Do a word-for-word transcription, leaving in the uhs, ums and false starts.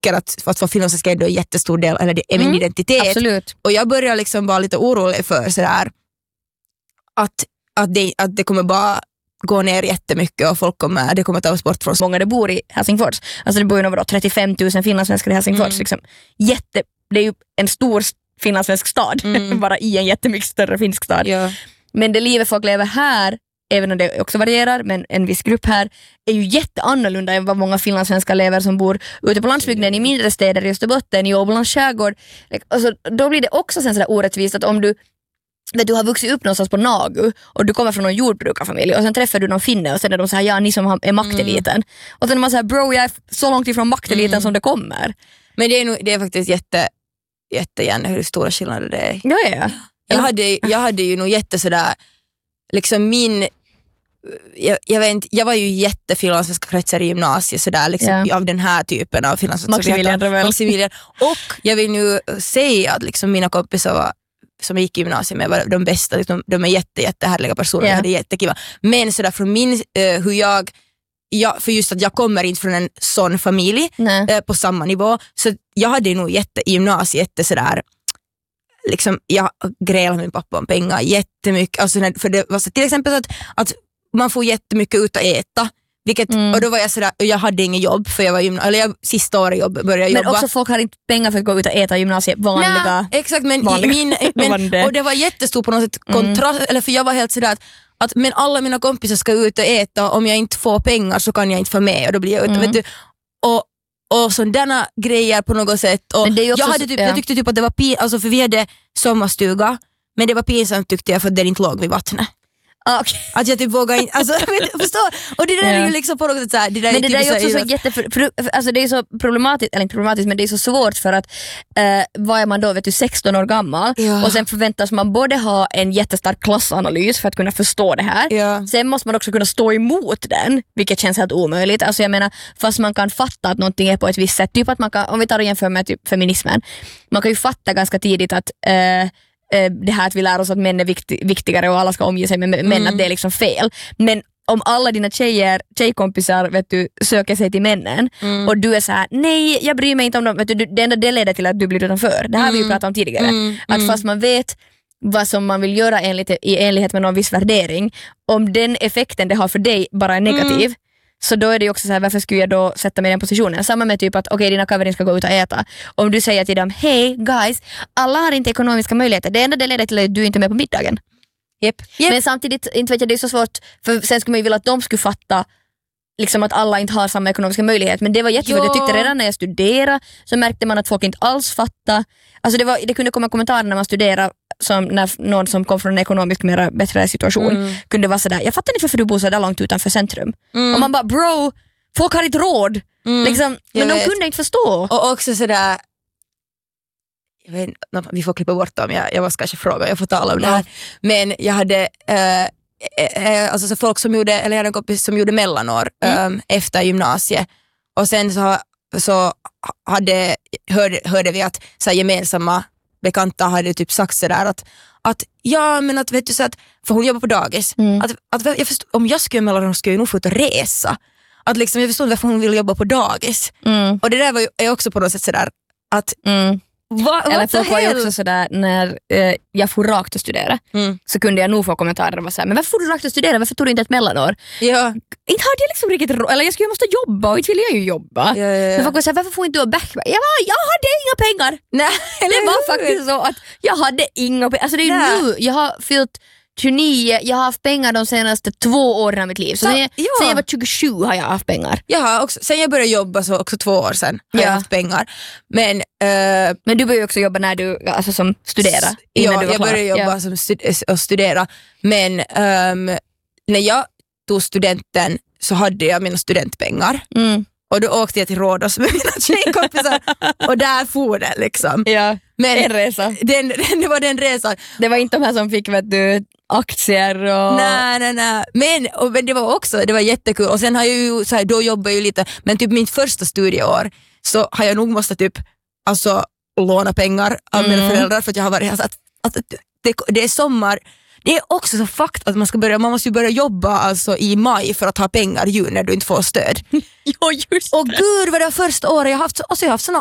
tycker att, att vara finlandssvensk är en jättestor del, eller det är min mm, identitet. Absolut. Och jag börjar liksom vara lite orolig för sådär att, att, det, att det kommer bara gå ner jättemycket och folk kommer, det kommer tas bort från många det bor i Helsingfors. Alltså det bor ju några trettiofem tusen finlandssvenskar i Helsingfors. Mm. Liksom. Jätte, det är ju en stor finlandssvensk stad, mm. bara i en jättemycket större finsk stad. Ja. Men det livet folk lever här, även om det också varierar, men en viss grupp här är ju jätteannorlunda än vad många finlandssvenskar lever som bor ute på landsbygden i mindre städer i Österbotten, i Åbolands skärgård. Alltså, då blir det också sen sådär orättvist att om du vet, du har vuxit upp någonstans på Nagu och du kommer från någon jordbrukarfamilj och sen träffar du någon finne och sen är de så här, ja ni som är makteliten. Mm. Och sen är man så här, bro jag är så långt ifrån makteliten mm. som det kommer. Men det är, nog, det är faktiskt jätte, jättegärna hur stora skillnader det är. Ja, ja. Jag hade, jag hade ju nog jätte sådär, liksom min, jag, jag vet inte, jag var ju jättefinlandssvenska kretsar i gymnasiet sådär, liksom, ja. Av den här typen av finlandssvenska. Maximilian. Maximilian. Och jag vill nu säga att liksom mina kompisar var, som gick i gymnasiet med var de bästa, liksom, de är jätte, jättehärliga personer, yeah. Det är jättekiva. Men sådär från min, uh, hur jag, jag, för just att jag kommer inte från en sån familj uh, på samma nivå, så jag hade nog jätte, i gymnasiet jätte sådär, liksom, jag grälade med min pappa om pengar jättemycket, alltså, för det var så, till exempel så att, att man får jättemycket ut att äta. Vilket, mm. Och då var jag sådär, och jag hade ingen jobb för jag var gymna- eller jag, sista året jobb, började jobba. Men också folk har inte pengar för att gå ut och äta gymnasiet, vanliga. Nej, exakt, men, vanliga. Min, men och det var jättestor på något sätt kontrast, mm. eller för jag var helt sådär att, att men alla mina kompisar ska ut och äta, om jag inte får pengar så kan jag inte få med och då blir jag ute, mm. vet du, och och sådana grejer på något sätt och jag, hade typ, ja. jag tyckte typ att det var pin, alltså för vi hade sommarstuga, men det var pinsamt tyckte jag för att det inte låg vid vattnet. Ah, okay. Att jag typ vågar inte, alltså förstå. Och det där är ju liksom på något sätt så här, det där men det är där typ är också så, så jätte för, för, alltså det är så problematiskt, eller inte problematiskt, men det är så svårt för att eh, vad är man då, vet du, sexton år gammal, ja. Och sen förväntas man både ha en jättestark klassanalys för att kunna förstå det här, ja. Sen måste man också kunna stå emot den, vilket känns helt omöjligt. Alltså jag menar, fast man kan fatta att någonting är på ett visst sätt, typ att man kan, om vi tar och jämför med typ feminismen, man kan ju fatta ganska tidigt att eh, det här att vi lär oss att män är vikt, viktigare och alla ska omge sig med män, mm. att det är liksom fel. Men om alla dina tjejer, tjejkompisar vet du, söker sig till männen mm. och du är så här: nej jag bryr mig inte om dem, vet du, det enda det leder till att du blir utanför. Det här har mm. vi ju pratat om tidigare. Mm. Att fast man vet vad som man vill göra enligt, i enlighet med någon viss värdering, om den effekten det har för dig bara är negativ, mm. så då är det ju också så här, varför skulle jag då sätta mig i den positionen? Samma med typ att okej, okay, dina kaverin ska gå ut och äta. Om du säger till dem, hej guys, alla har inte ekonomiska möjligheter. Det enda det leder till är att du inte är med på middagen. Yep. Yep. Men samtidigt, inte vet jag, det är så svårt, för sen skulle man ju vilja att de skulle fatta liksom att alla inte har samma ekonomiska möjlighet. Men det var jättefort. Jag tyckte redan när jag studerade så märkte man att folk inte alls fattade. Alltså det, var, det kunde komma kommentarer när man studerade, som när någon som kom från en ekonomiskt mer bättre situation mm. kunde vara sådär, jag fattar inte varför du bor så där långt utanför centrum. Mm. Och man bara, bro, folk har inte råd. Mm. Liksom, men de kunde inte förstå. Och också sådär, jag vet, vi får klippa bort dem, jag, jag måste kanske fråga, jag får tala om det här. Men jag hade äh, äh, alltså så folk som gjorde, eller jag hade en kompis som gjorde mellanår mm. äh, efter gymnasiet. Och sen så, så hade, hörde, hörde vi att så här, gemensamma bekanta hade typ sagt sådär att, att ja men att vet du så att, för hon jobbar på dagis, mm. att, att jag förstår, om jag skulle göra mellanår skulle jag nog få ut och resa. Att liksom, jag förstår varför hon vill jobba på dagis. Mm. Och det där var ju är också på något sätt sådär att mm. Va, eller folk var ju också sådär, när eh, jag får rakt att studera mm. så kunde jag nog få kommentarer och vara såhär, men varför får du rakt att studera? Varför tog du inte ett mellanår? Ja. Inte hade jag liksom riktigt ro- eller jag skulle måste jobba och inte ville jag ju jobba. Ja, ja, ja. Men folk var såhär, varför får inte du backpack? Jag bara, jag hade inga pengar. Nej, det var faktiskt så att jag hade inga pengar. Alltså det är ju Nej. nu, jag har fyllt tjugonio, jag har haft pengar de senaste två åren av mitt liv. Så, så sen, jag, ja. sen jag var tjugosju har jag haft pengar. Ja, också, sen jag började jobba så också två år sedan har ja. jag haft pengar. Men, uh, men du började också jobba när du, alltså som studera. S- ja, du var jag klar. började jobba ja. som stud- och studera. Men um, när jag tog studenten så hade jag mina studentpengar. Mm. Och då åkte jag till Rhodos med mina tjejkompisar och där for det liksom. Ja, men en resa. Den, den, det var den resan. Det var inte de här som fick, vet du, aktier och... Nej, nej, nej. Men, och, men det var också, det var jättekul. Och sen har jag ju, så här, då jobbar jag ju lite, men typ min första studieår så har jag nog måste typ, alltså låna pengar av mina mm. föräldrar för att jag har varit här så att, att det, det är sommar. Det är också så fakt att man ska börja, man måste ju börja jobba alltså i maj för att ha pengar ju när du inte får stöd. Jo, just Och gud vad det var första året jag haft, och så jag har haft såna